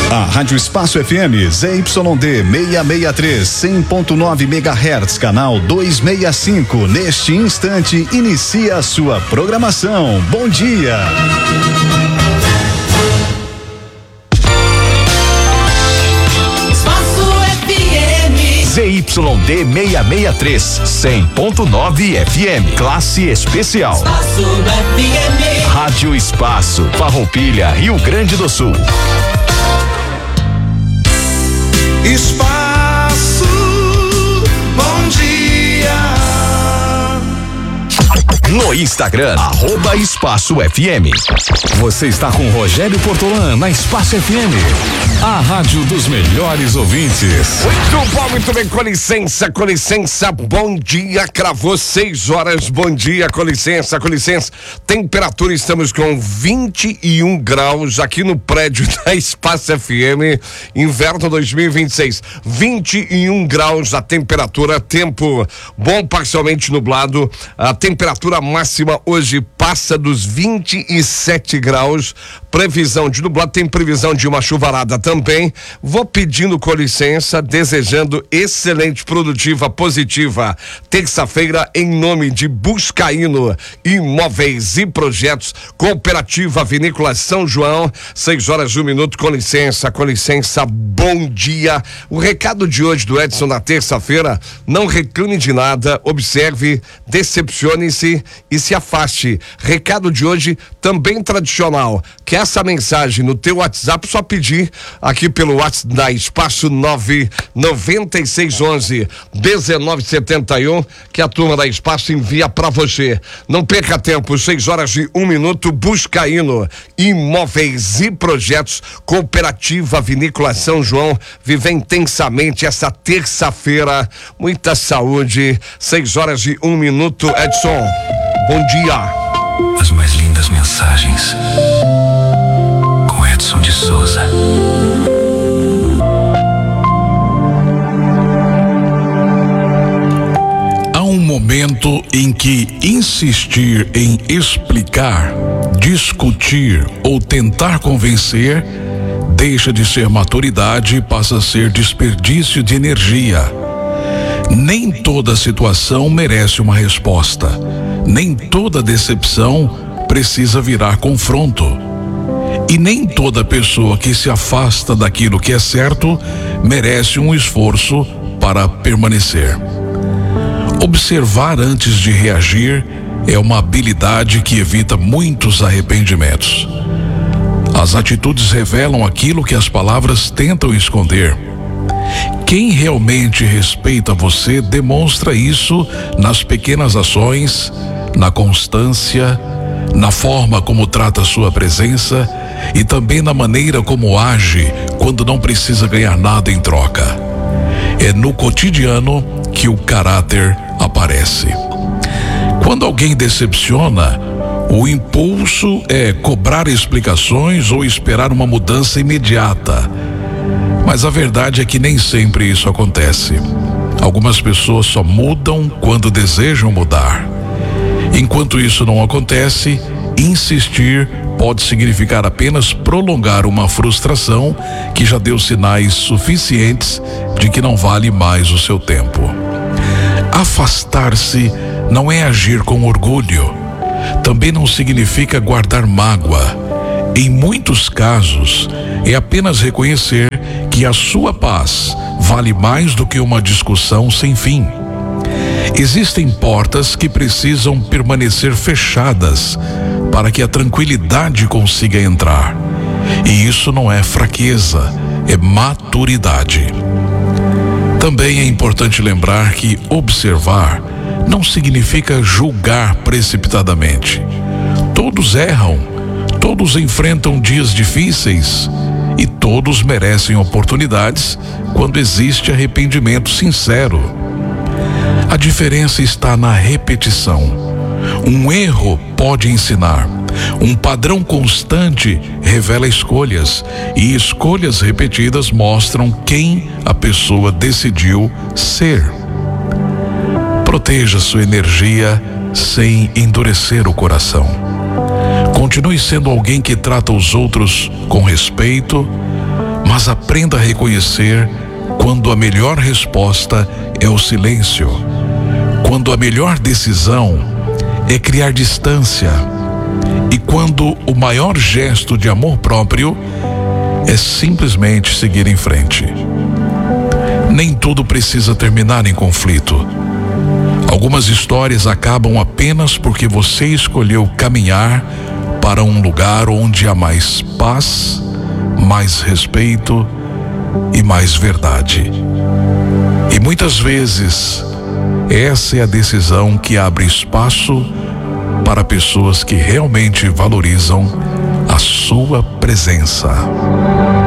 A Rádio Espaço FM ZYD 663, 100.9 MHz, canal 265. Neste instante, inicia a sua programação. Bom dia. ZYD 663, 100.9 FM, classe especial. Espaço FM. Rádio Espaço, Farroupilha, Rio Grande do Sul. Espaço, bom dia. No Instagram, @Espaço FM. Você está com Rogério Portolã na Espaço FM, a rádio dos melhores ouvintes. Muito bom, muito bem, com licença, bom dia, cravou 6 horas, bom dia, com licença. Temperatura, estamos com 21 graus aqui no prédio da Espaço FM, inverno 2026, 21 graus a temperatura, tempo bom, parcialmente nublado, a temperatura máxima hoje passa dos 27 graus, previsão de nublado, tem previsão de uma chuvarada também. Vou pedindo com licença, desejando excelente, produtiva, positiva terça-feira em nome de Buscaíno Imóveis e Projetos, Cooperativa Vinícola São João, 6 horas 1 minuto, com licença, bom dia. O recado de hoje do Edson na terça-feira: não reclame de nada, observe, decepcione-se e se afaste. Recado de hoje também tradicional, que essa mensagem no teu WhatsApp, só pedir aqui pelo WhatsApp da Espaço 99611-1971, que a turma da Espaço envia pra você. Não perca tempo, 6 horas e 1 minuto, Buscaíno Imóveis e Projetos, Cooperativa Vinícola São João, viver intensamente essa terça-feira, muita saúde, 6 horas e 1 minuto, Edson, bom dia. As mais lindas mensagens com Edson de Souza. Há um momento em que insistir em explicar, discutir ou tentar convencer deixa de ser maturidade e passa a ser desperdício de energia. Nem toda situação merece uma resposta. Nem toda decepção precisa virar confronto. E nem toda pessoa que se afasta daquilo que é certo merece um esforço para permanecer. Observar antes de reagir é uma habilidade que evita muitos arrependimentos. As atitudes revelam aquilo que as palavras tentam esconder. Quem realmente respeita você demonstra isso nas pequenas ações, na constância, na forma como trata a sua presença e também na maneira como age quando não precisa ganhar nada em troca. É no cotidiano que o caráter aparece. Quando alguém decepciona, o impulso é cobrar explicações ou esperar uma mudança imediata. Mas a verdade é que nem sempre isso acontece. Algumas pessoas só mudam quando desejam mudar. Enquanto isso não acontece, insistir pode significar apenas prolongar uma frustração que já deu sinais suficientes de que não vale mais o seu tempo. Afastar-se não é agir com orgulho. Também não significa guardar mágoa. Em muitos casos, é apenas reconhecer que a sua paz vale mais do que uma discussão sem fim. Existem portas que precisam permanecer fechadas para que a tranquilidade consiga entrar. E isso não é fraqueza, é maturidade. Também é importante lembrar que observar não significa julgar precipitadamente. Todos erram, todos enfrentam dias difíceis e todos merecem oportunidades quando existe arrependimento sincero. A diferença está na repetição. Um erro pode ensinar. Um padrão constante revela escolhas, e escolhas repetidas mostram quem a pessoa decidiu ser. Proteja sua energia sem endurecer o coração. Continue sendo alguém que trata os outros com respeito, mas mas aprenda a reconhecer quando a melhor resposta é o silêncio, quando a melhor decisão é criar distância e quando o maior gesto de amor próprio é simplesmente seguir em frente. Nem tudo precisa terminar em conflito. Algumas histórias acabam apenas porque você escolheu caminhar para um lugar onde há mais paz, mais respeito e mais verdade. E muitas vezes, essa é a decisão que abre espaço para pessoas que realmente valorizam a sua presença.